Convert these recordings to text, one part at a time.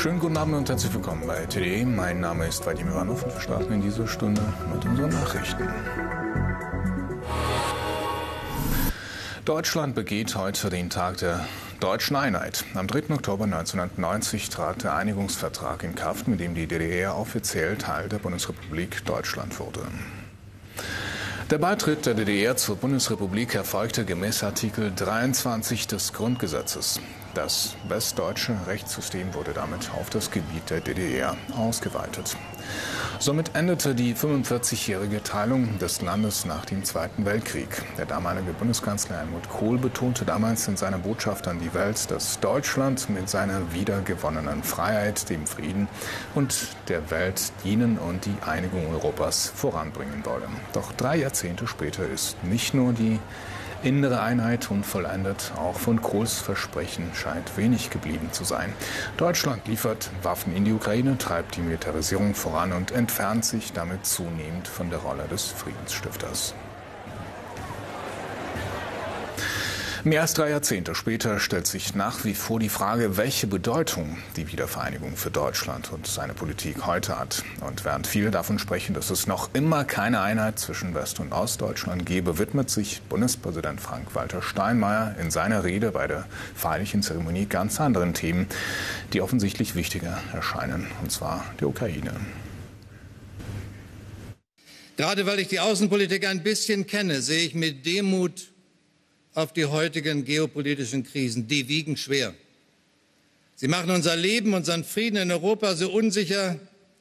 Schönen guten Abend und herzlich willkommen bei TDE. Mein Name ist Vadim Ivanov und wir starten in dieser Stunde mit unseren Nachrichten. Deutschland begeht heute den Tag der deutschen Einheit. Am 3. Oktober 1990 trat der Einigungsvertrag in Kraft, mit dem die DDR offiziell Teil der Bundesrepublik Deutschland wurde. Der Beitritt der DDR zur Bundesrepublik erfolgte gemäß Artikel 23 des Grundgesetzes. Das westdeutsche Rechtssystem wurde damit auf das Gebiet der DDR ausgeweitet. Somit endete die 45-jährige Teilung des Landes nach dem Zweiten Weltkrieg. Der damalige Bundeskanzler Helmut Kohl betonte damals in seiner Botschaft an die Welt, dass Deutschland mit seiner wiedergewonnenen Freiheit dem Frieden und der Welt dienen und die Einigung Europas voranbringen wolle. Doch 3 Jahrzehnte später ist nicht nur die innere Einheit unvollendet, auch von Kohls Versprechen scheint wenig geblieben zu sein. Deutschland liefert Waffen in die Ukraine, treibt die Militarisierung voran und entfernt sich damit zunehmend von der Rolle des Friedensstifters. Mehr als 3 Jahrzehnte später stellt sich nach wie vor die Frage, welche Bedeutung die Wiedervereinigung für Deutschland und seine Politik heute hat. Und während viele davon sprechen, dass es noch immer keine Einheit zwischen West- und Ostdeutschland gebe, widmet sich Bundespräsident Frank-Walter Steinmeier in seiner Rede bei der feierlichen Zeremonie ganz anderen Themen, die offensichtlich wichtiger erscheinen, und zwar der Ukraine. Gerade weil ich die Außenpolitik ein bisschen kenne, sehe ich mit Demut auf die heutigen geopolitischen Krisen. Die wiegen schwer. Sie machen unser Leben, unseren Frieden in Europa so unsicher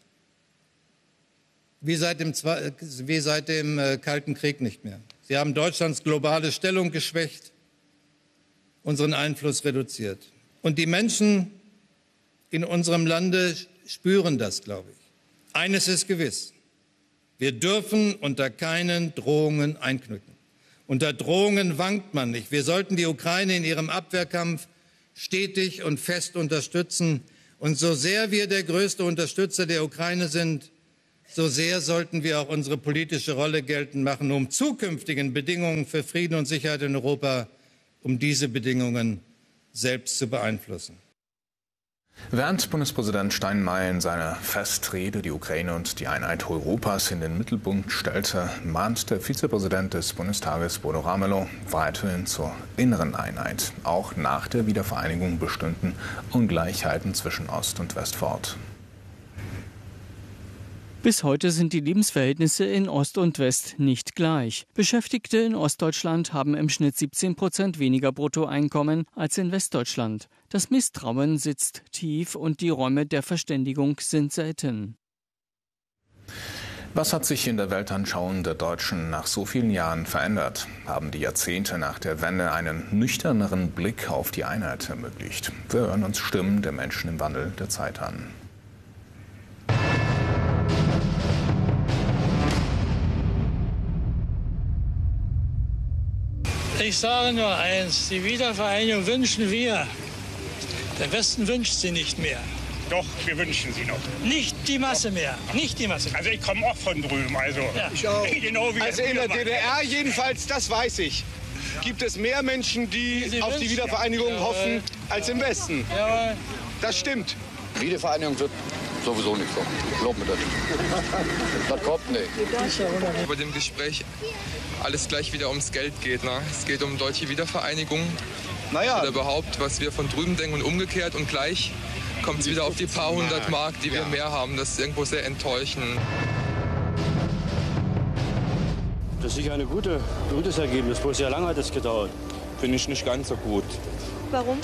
wie seit dem Kalten Krieg nicht mehr. Sie haben Deutschlands globale Stellung geschwächt, unseren Einfluss reduziert. Und die Menschen in unserem Lande spüren das, glaube ich. Eines ist gewiss: Wir dürfen unter keinen Drohungen einknicken. Unter Drohungen wankt man nicht. Wir sollten die Ukraine in ihrem Abwehrkampf stetig und fest unterstützen. Und so sehr wir der größte Unterstützer der Ukraine sind, so sehr sollten wir auch unsere politische Rolle geltend machen, um zukünftigen Bedingungen für Frieden und Sicherheit in Europa, um diese Bedingungen selbst zu beeinflussen. Während Bundespräsident Steinmeier in seiner Festrede die Ukraine und die Einheit Europas in den Mittelpunkt stellte, mahnt der Vizepräsident des Bundestages Bodo Ramelow weiterhin zur inneren Einheit. Auch nach der Wiedervereinigung bestünden Ungleichheiten zwischen Ost und West fort. Bis heute sind die Lebensverhältnisse in Ost und West nicht gleich. Beschäftigte in Ostdeutschland haben im Schnitt 17% weniger Bruttoeinkommen als in Westdeutschland. Das Misstrauen sitzt tief und die Räume der Verständigung sind selten. Was hat sich in der Weltanschauung der Deutschen nach so vielen Jahren verändert? Haben die Jahrzehnte nach der Wende einen nüchterneren Blick auf die Einheit ermöglicht? Wir hören uns Stimmen der Menschen im Wandel der Zeit an. Ich sage nur eins: Die Wiedervereinigung wünschen wir. Der Westen wünscht sie nicht mehr. Doch, wir wünschen sie noch. Nicht die Masse mehr. Nicht die Masse. Also ich komme auch von drüben. Also, ja. Ich auch. Genau wie Also in der DDR jedenfalls, das weiß ich, gibt es mehr Menschen, die auf die Wiedervereinigung hoffen, als im Westen. Jawohl. Das stimmt. Wiedervereinigung wird sowieso nicht kommen. Glaub mir das. Das kommt nicht. Bei dem Gespräch alles gleich wieder ums Geld geht. Ne? Es geht um deutsche Wiedervereinigung. Naja. Oder überhaupt, was wir von drüben denken und umgekehrt. Und gleich kommt es wieder auf die paar hundert Mark, die wir mehr haben. Das ist irgendwo sehr enttäuschend. Das ist sicher ein gutes Ergebnis. Bloß sehr lange hat es gedauert. Finde ich nicht ganz so gut. Warum?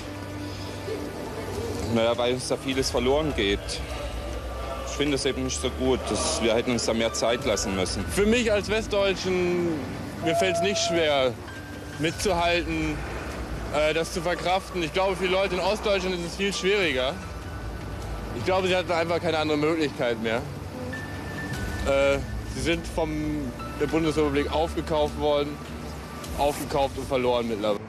Naja, weil uns da vieles verloren geht. Ich finde es eben nicht so gut. Wir hätten uns da mehr Zeit lassen müssen. Für mich als Westdeutschen, mir fällt es nicht schwer, mitzuhalten, das zu verkraften. Ich glaube, für die Leute in Ostdeutschland ist es viel schwieriger. Ich glaube, sie hatten einfach keine andere Möglichkeit mehr. Sie sind von der Bundesrepublik aufgekauft worden, aufgekauft und verloren mittlerweile.